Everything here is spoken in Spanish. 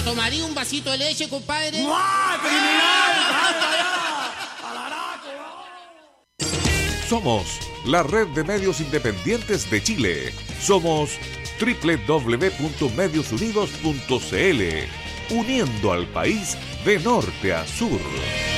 tomaría un vasito de leche, compadre? ¡Guau, criminal! ¡Anda ya! ¡Alaraco! Somos la red de medios independientes de Chile. Somos www.mediosunidos.cl, uniendo al país de norte a sur.